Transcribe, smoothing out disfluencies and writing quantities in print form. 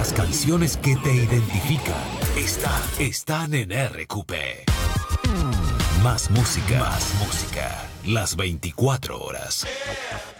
Las canciones que te identifican están en RQP. Más música. Las 24 horas.